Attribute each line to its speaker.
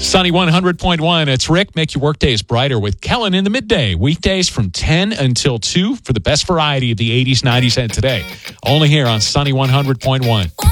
Speaker 1: Sunny 100.1. It's Rick. Make your workdays brighter with Kellen in the midday. Weekdays from 10 until 2 for the best variety of the 80s, 90s, and today. Only here on Sunny 100.1.